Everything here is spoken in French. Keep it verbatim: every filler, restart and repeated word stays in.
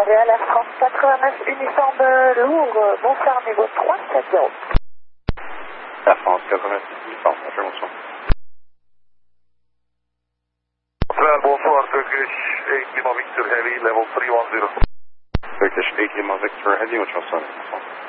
Montréal Air France quatre-vingt-neuf, uniforme lourd, bonsoir, niveau trois sept zéro. Air France quatre-vingt-neuf, uniforme, bonjour, bonsoir. Montréal, bonsoir, Turkish eight Lima Victor Heavy, level three one zero. Turkish eight Lima Victor Heavy, bonjour, bonsoir.